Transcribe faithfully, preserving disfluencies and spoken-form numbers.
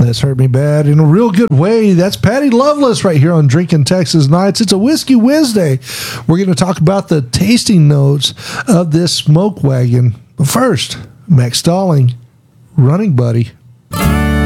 That's hurt me bad in a real good way. That's Patty Loveless right here on Drinking Texas Nights. It's a Whiskey Wednesday. We're going to talk about the tasting notes of this smoke wagon. But first, Max Stalling, Running Buddy.